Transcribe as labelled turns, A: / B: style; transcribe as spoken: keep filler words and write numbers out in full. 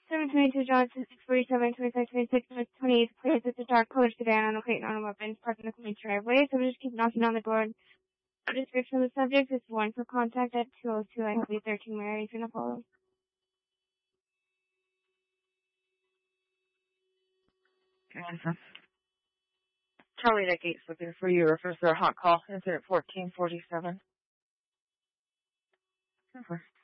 A: seven twenty-two Johnson, six forty-seven, twenty-five twenty-six, twenty-eight, clears. It's a dark colored sedan on a crate on weapons parked in the community driveway, so we'll just keep knocking on the door. The description of the subject is one for contact at two oh two. I hope you thirteen Mary is gonna follow.
B: Answer. Charlie, that gate's looking for you. Refers to a hot call. Incident fourteen forty-seven. Over.